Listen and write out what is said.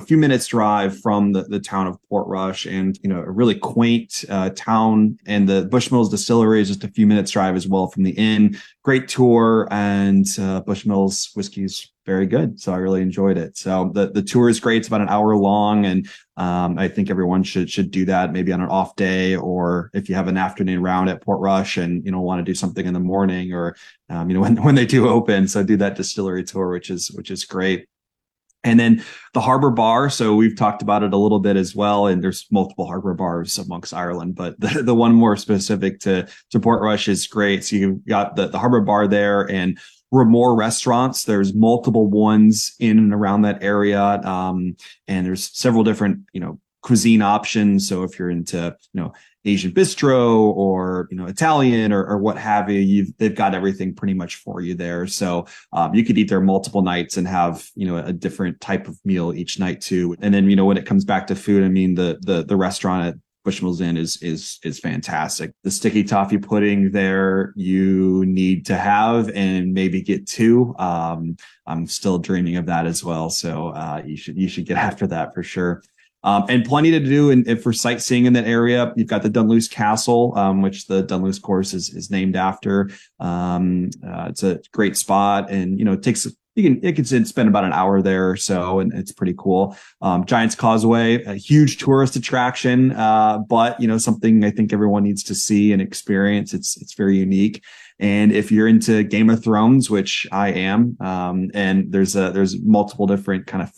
few minutes drive from the town of Portrush, and, a really quaint town. And the Bushmills Distillery is just a few minutes drive as well from the inn. Great tour, and Bushmills whiskey is very good. So I really enjoyed it. So the tour is great. It's about an hour long, and I think everyone should do that maybe on an off day, or if you have an afternoon round at Portrush and want to do something in the morning, or when they do open. So do that distillery tour, which is great. And then the Harbor Bar. So we've talked about it a little bit as well, and there's multiple harbor bars amongst Ireland, but the one more specific to Portrush is great. So you've got the Harbor Bar there, and Ramore restaurants. There's multiple ones in and around that area. And there's several different, cuisine options. So if you're into, Asian bistro, or, Italian, or what have you, they've got everything pretty much for you there. So you could eat there multiple nights and have, a different type of meal each night too. And then, when it comes back to food, I mean, the restaurant at Bushmills Inn is fantastic. The sticky toffee pudding there you need to have, and maybe get two. I'm still dreaming of that as well. So you should get after that for sure. And plenty to do and for sightseeing in that area. You've got the Dunluce Castle, which the Dunluce course is named after. It's a great spot, and it takes you can spend about an hour there or so, and it's pretty cool. Giant's Causeway, a huge tourist attraction, but something I think everyone needs to see and experience. It's very unique. And if you're into Game of Thrones, which I am, and there's multiple different kind of